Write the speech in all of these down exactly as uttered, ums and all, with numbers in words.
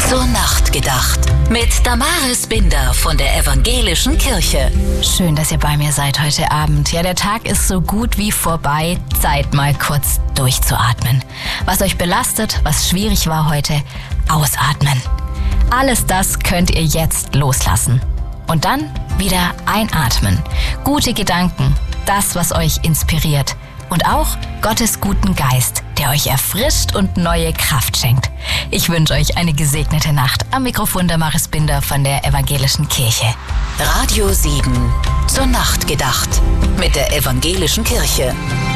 Zur Nacht gedacht. Mit Damaris Binder von der Evangelischen Kirche. Schön, dass ihr bei mir seid heute Abend. Ja, der Tag ist so gut wie vorbei. Zeit mal kurz durchzuatmen. Was euch belastet, was schwierig war heute, ausatmen. Alles das könnt ihr jetzt loslassen. Und dann wieder einatmen. Gute Gedanken, das, was euch inspiriert. Und auch Gottes guten Geist, der euch erfrischt und neue Kraft schenkt. Ich wünsche euch eine gesegnete Nacht. Am Mikrofon Damaris Binder von der Evangelischen Kirche. Radio sieben. Zur Nacht gedacht. Mit der Evangelischen Kirche.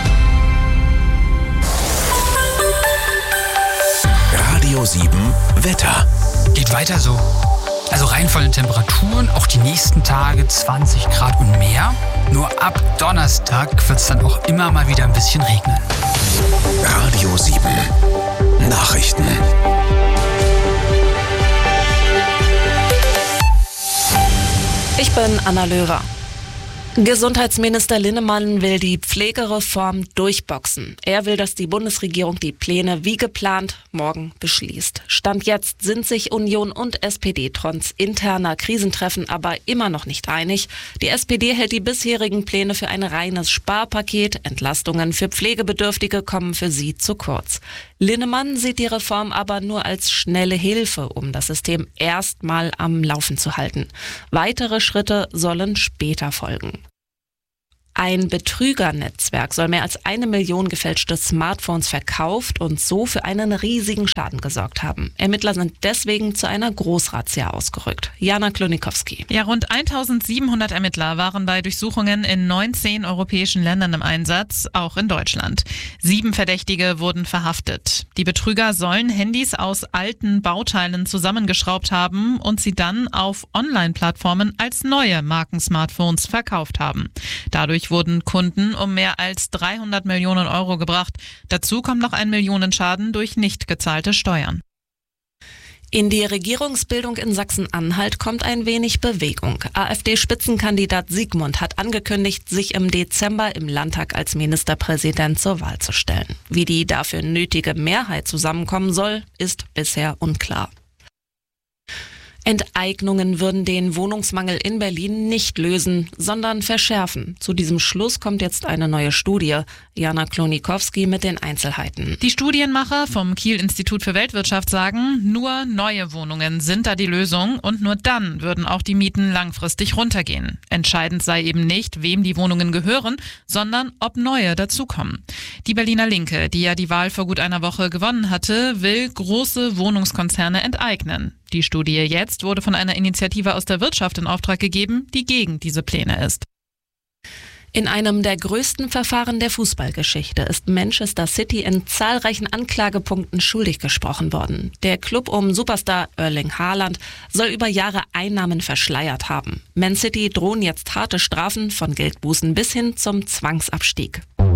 Radio sieben Wetter. Geht weiter so. Also rein von den Temperaturen, auch die nächsten Tage zwanzig Grad und mehr. Nur ab Donnerstag wird es dann auch immer mal wieder ein bisschen regnen. Radio sieben Nachrichten. Ich bin Anna Löwer. Gesundheitsminister Linnemann will die Pflegereform durchboxen. Er will, dass die Bundesregierung die Pläne wie geplant morgen beschließt. Stand jetzt sind sich Union und S P D trotz interner Krisentreffen aber immer noch nicht einig. Die S P D hält die bisherigen Pläne für ein reines Sparpaket. Entlastungen für Pflegebedürftige kommen für sie zu kurz. Linnemann sieht die Reform aber nur als schnelle Hilfe, um das System erstmal am Laufen zu halten. Weitere Schritte sollen später folgen. Ein Betrügernetzwerk soll mehr als eine Million gefälschte Smartphones verkauft und so für einen riesigen Schaden gesorgt haben. Ermittler sind deswegen zu einer Großrazzia ausgerückt. Jana Klonikowski. Ja, rund eintausendsiebenhundert Ermittler waren bei Durchsuchungen in neunzehn europäischen Ländern im Einsatz, auch in Deutschland. Sieben Verdächtige wurden verhaftet. Die Betrüger sollen Handys aus alten Bauteilen zusammengeschraubt haben und sie dann auf Online-Plattformen als neue Marken-Smartphones verkauft haben. Dadurch wurden Kunden um mehr als dreihundert Millionen Euro gebracht. Dazu kommt noch ein Millionenschaden durch nicht gezahlte Steuern. In die Regierungsbildung in Sachsen-Anhalt kommt ein wenig Bewegung. AfD-Spitzenkandidat Siegmund hat angekündigt, sich im Dezember im Landtag als Ministerpräsident zur Wahl zu stellen. Wie die dafür nötige Mehrheit zusammenkommen soll, ist bisher unklar. Enteignungen würden den Wohnungsmangel in Berlin nicht lösen, sondern verschärfen. Zu diesem Schluss kommt jetzt eine neue Studie. Jana Klonikowski mit den Einzelheiten. Die Studienmacher vom Kiel-Institut für Weltwirtschaft sagen, nur neue Wohnungen sind da die Lösung und nur dann würden auch die Mieten langfristig runtergehen. Entscheidend sei eben nicht, wem die Wohnungen gehören, sondern ob neue dazukommen. Die Berliner Linke, die ja die Wahl vor gut einer Woche gewonnen hatte, will große Wohnungskonzerne enteignen. Die Studie jetzt wurde von einer Initiative aus der Wirtschaft in Auftrag gegeben, die gegen diese Pläne ist. In einem der größten Verfahren der Fußballgeschichte ist Manchester City in zahlreichen Anklagepunkten schuldig gesprochen worden. Der Club um Superstar Erling Haaland soll über Jahre Einnahmen verschleiert haben. Man City drohen jetzt harte Strafen von Geldbußen bis hin zum Zwangsabstieg.